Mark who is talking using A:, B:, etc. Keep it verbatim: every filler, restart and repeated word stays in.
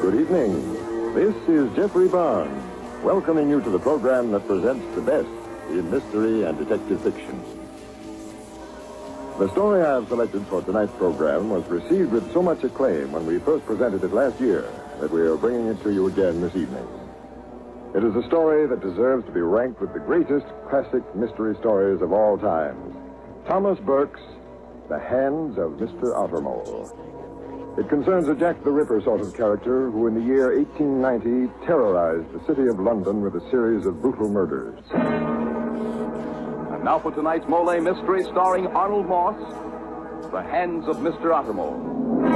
A: Good evening. This is Jeffrey Barnes, welcoming you to the program that presents the best in mystery and detective fiction. The story I have selected for tonight's program was received with so much acclaim when we first presented it last year that we are bringing it to you again this evening. It is a story that deserves to be ranked with the greatest classic mystery stories of all times. Thomas Burke's The Hands of Mister Ottermole. It concerns a Jack the Ripper sort of character who in the year eighteen ninety terrorized the city of London with a series of brutal murders.
B: And now for tonight's Mole mystery starring Arnold Moss, The Hands of Mister Ottermole.